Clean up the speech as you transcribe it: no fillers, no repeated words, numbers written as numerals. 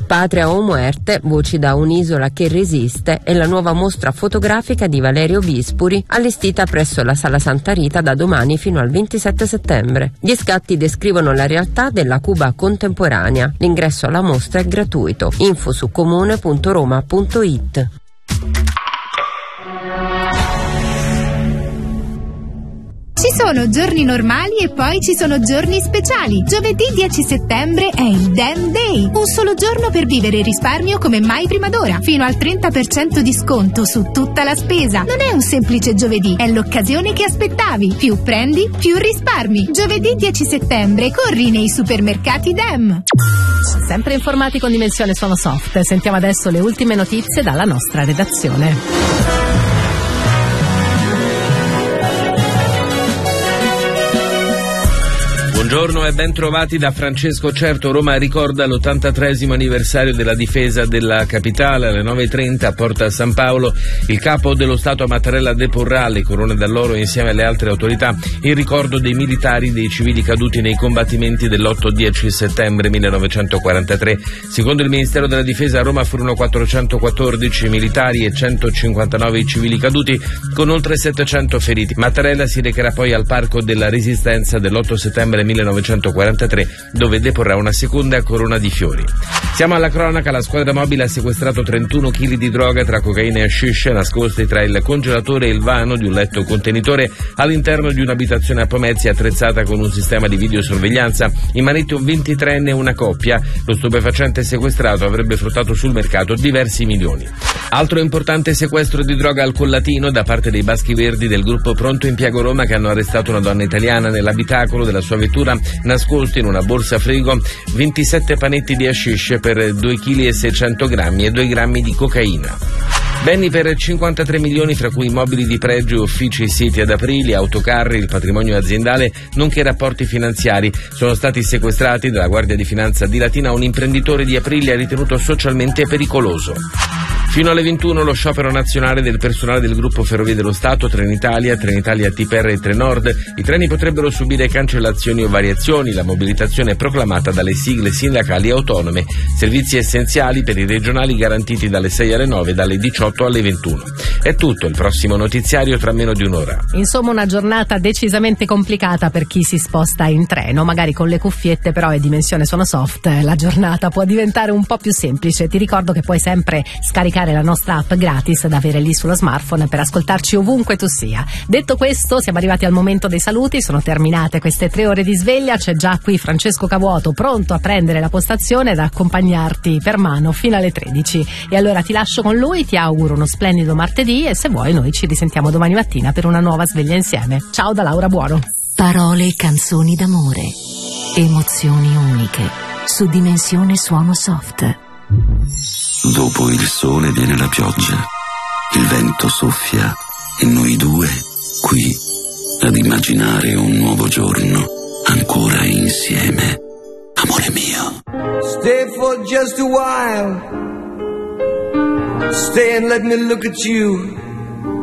Patria o muerte, voci da un'isola che resiste, è la nuova mostra fotografica di Valerio Vispuri, allestita presso la Sala Santa Rita da domani fino al 27 settembre. Gli scatti descrivono la realtà della Cuba contemporanea. L'ingresso alla mostra è gratuito. Info su comune.roma.it. Ci sono giorni normali e poi ci sono giorni speciali. Giovedì 10 settembre è il Dem Day, un solo giorno per vivere il risparmio come mai prima d'ora. Fino al 30% di sconto su tutta la spesa. Non è un semplice giovedì, è l'occasione che aspettavi. Più prendi, più risparmi. Giovedì 10 settembre corri nei supermercati Dem. Sempre informati con Dimensione Suono Soft. Sentiamo adesso le ultime notizie dalla nostra redazione. Buongiorno e ben trovati da Francesco Certo. Roma ricorda l'83esimo anniversario della difesa della capitale. Alle 9:30 a Porta San Paolo il capo dello Stato Mattarella deporrà le corone d'alloro insieme alle altre autorità in ricordo dei militari e dei civili caduti nei combattimenti dell'8-10 settembre 1943. Secondo il Ministero della Difesa a Roma furono 414 militari e 159 civili caduti con oltre 700 feriti. Mattarella si recherà poi al Parco della Resistenza dell'8 settembre 1943, dove deporrà una seconda corona di fiori. Siamo alla cronaca. La squadra mobile ha sequestrato 31 kg di droga tra cocaina e hashish nascosti tra il congelatore e il vano di un letto contenitore all'interno di un'abitazione a Pomezia attrezzata con un sistema di videosorveglianza. In manette un 23enne e una coppia. Lo stupefacente sequestrato avrebbe fruttato sul mercato diversi milioni. Altro importante sequestro di droga al Collatino da parte dei Baschi Verdi del gruppo Pronto Impiego Roma, che hanno arrestato una donna italiana nell'abitacolo della sua vettura, nascosti in una borsa frigo 27 panetti di hashish per 2,6 kg e 2 grammi di cocaina. Beni per 53 milioni, fra cui mobili di pregio, uffici, siti ad Aprilia, autocarri, il patrimonio aziendale, nonché rapporti finanziari. Sono stati sequestrati dalla Guardia di Finanza di Latina un imprenditore di Aprilia ritenuto socialmente pericoloso. Fino alle 21 lo sciopero nazionale del personale del gruppo Ferrovie dello Stato, Trenitalia, Trenitalia TPR e Trenord. I treni potrebbero subire cancellazioni o variazioni. La mobilitazione è proclamata dalle sigle sindacali autonome. Servizi essenziali per i regionali garantiti dalle 6 alle 9, dalle 18 alle 21. È tutto, il prossimo notiziario tra meno di un'ora. Insomma, una giornata decisamente complicata per chi si sposta in treno, magari con le cuffiette, però è Dimensione Suono Soft. La giornata può diventare un po' più semplice. Ti ricordo che puoi sempre scaricare la nostra app gratis da avere lì sullo smartphone per ascoltarci ovunque tu sia. Detto questo, siamo arrivati al momento dei saluti. Sono terminate queste 3 ore di sveglia. C'è già qui Francesco Cavuoto pronto a prendere la postazione ed accompagnarti per mano fino alle 13. E allora ti lascio con lui, ti auguro uno splendido martedì e se vuoi noi ci risentiamo domani mattina per una nuova sveglia insieme. Ciao da Laura Buono. Parole e canzoni d'amore, emozioni uniche su Dimensione Suono Soft. Dopo il sole viene la pioggia, il vento soffia e noi due qui ad immaginare un nuovo giorno ancora insieme. Amore mio. Stay for just a while. Stay and let me look at you.